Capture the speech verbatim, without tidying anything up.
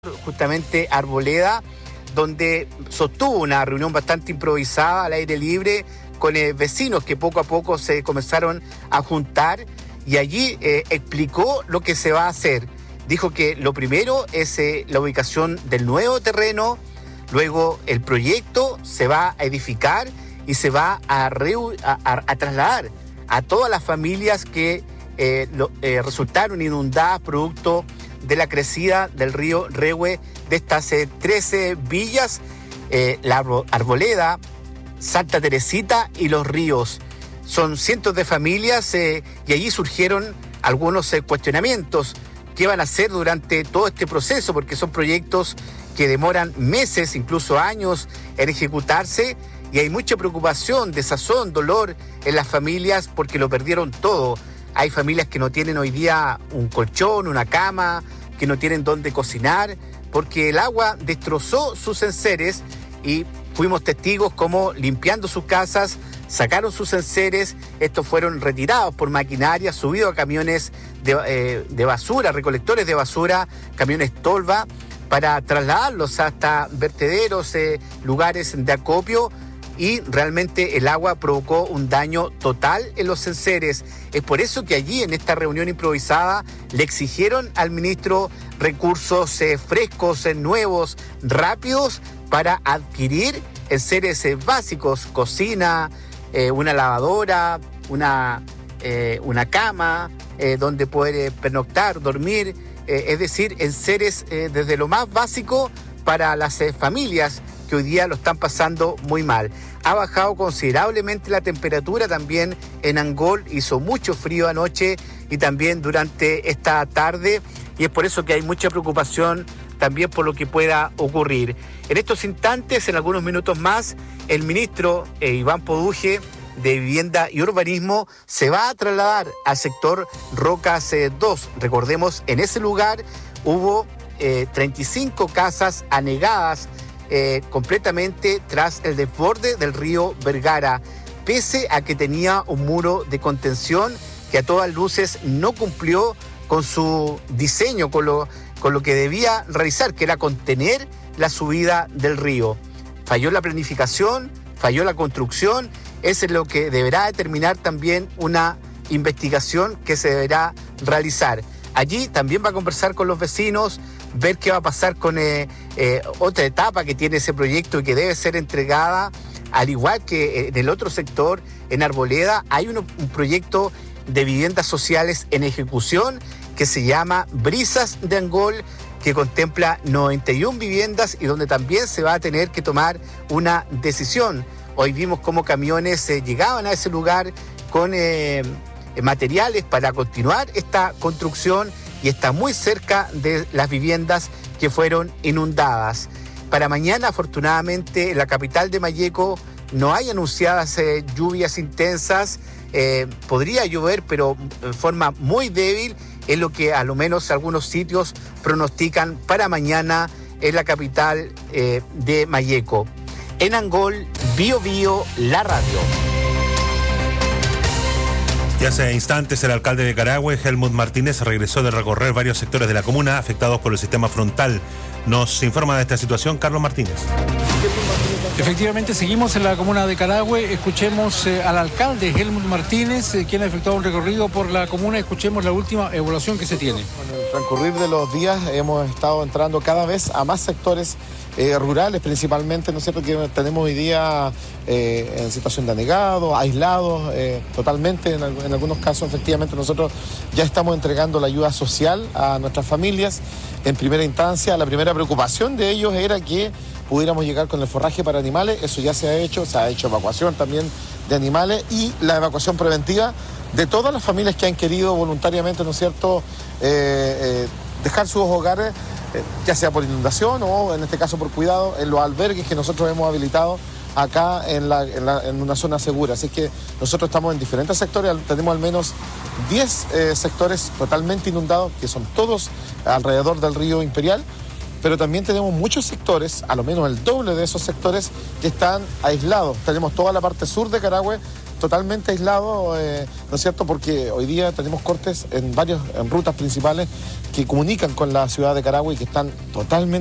Justamente Arboleda, donde sostuvo una reunión bastante improvisada al aire libre con eh, vecinos que poco a poco se comenzaron a juntar y allí eh, explicó lo que se va a hacer. Dijo que lo primero es eh, la ubicación del nuevo terreno, luego el proyecto se va a edificar y se va a, reu- a, a, a trasladar a todas las familias que eh, lo, eh, resultaron inundadas producto de la crecida del río Rehue de estas eh, trece villas, eh, la Arboleda, Santa Teresita y Los Ríos. Son cientos de familias eh, y allí surgieron algunos eh, cuestionamientos. ¿Qué van a hacer durante todo este proceso? Porque son proyectos que demoran meses, incluso años, en ejecutarse y hay mucha preocupación, desazón, dolor en las familias porque lo perdieron todo. Hay familias que no tienen hoy día un colchón, una cama, que no tienen dónde cocinar, porque el agua destrozó sus enseres y fuimos testigos como limpiando sus casas, sacaron sus enseres, estos fueron retirados por maquinaria, subidos a camiones de, eh, de basura, recolectores de basura, camiones tolva, para trasladarlos hasta vertederos, eh, lugares de acopio. Y realmente el agua provocó un daño total en los enseres. Es por eso que allí, en esta reunión improvisada, le exigieron al ministro recursos eh, frescos, eh, nuevos, rápidos, para adquirir enseres eh, básicos, cocina, eh, una lavadora, una, eh, una cama, eh, donde poder eh, pernoctar, dormir, eh, es decir, enseres eh, desde lo más básico para las eh, familias que hoy día lo están pasando muy mal. Ha bajado considerablemente la temperatura también en Angol, hizo mucho frío anoche y también durante esta tarde y es por eso que hay mucha preocupación también por lo que pueda ocurrir. En estos instantes, en algunos minutos más, el ministro eh, Iván Poduje de Vivienda y Urbanismo se va a trasladar al sector Rocas eh, dos. Recordemos, en ese lugar hubo eh, treinta y cinco casas anegadas Eh, completamente tras el desborde del río Vergara, pese a que tenía un muro de contención que a todas luces no cumplió con su diseño, con lo, con lo que debía realizar, que era contener la subida del río. Falló la planificación, falló la construcción, eso es lo que deberá determinar también una investigación que se deberá realizar. Allí también va a conversar con los vecinos, ver qué va a pasar con eh, eh, otra etapa que tiene ese proyecto y que debe ser entregada, al igual que en el otro sector, en Arboleda, hay un, un proyecto de viviendas sociales en ejecución que se llama Brisas de Angol, que contempla noventa y una viviendas y donde también se va a tener que tomar una decisión. Hoy vimos cómo camiones eh, llegaban a ese lugar con eh, materiales para continuar esta construcción y está muy cerca de las viviendas que fueron inundadas. Para mañana, afortunadamente, en la capital de Malleco no hay anunciadas eh, lluvias intensas. Eh, podría llover, pero en forma muy débil, es lo que a lo menos algunos sitios pronostican para mañana en la capital eh, de Malleco. En Angol, Bio Bio, la radio. Y hace instantes el alcalde de Carahue, Helmut Martínez, regresó de recorrer varios sectores de la comuna afectados por el sistema frontal. Nos informa de esta situación Carlos Martínez. Efectivamente, seguimos en la comuna de Carahue. Escuchemos eh, al alcalde Helmut Martínez, eh, quien ha efectuado un recorrido por la comuna. Escuchemos la última evaluación que se tiene. Con el transcurrir de los días hemos estado entrando cada vez a más sectores eh, rurales, principalmente, ¿no es cierto?, que tenemos hoy día eh, en situación de anegado, aislados, eh, totalmente. En, en algunos casos, efectivamente, nosotros ya estamos entregando la ayuda social a nuestras familias. En primera instancia, la primera preocupación de ellos era que pudiéramos llegar con el forraje para animales. Eso ya se ha hecho, se ha hecho evacuación también de animales y la evacuación preventiva de todas las familias que han querido voluntariamente, ¿no es cierto?, eh, eh, dejar sus hogares, eh, ya sea por inundación o en este caso por cuidado, en los albergues que nosotros hemos habilitado acá en, la, en, la, en una zona segura. Así que nosotros estamos en diferentes sectores, tenemos al menos diez eh, sectores totalmente inundados, que son todos alrededor del río Imperial, pero también tenemos muchos sectores, a lo menos el doble de esos sectores, que están aislados. Tenemos toda la parte sur de Carahue, totalmente aislado, eh, ¿no es cierto? Porque hoy día tenemos cortes en varias en rutas principales que comunican con la ciudad de Carahue y que están totalmente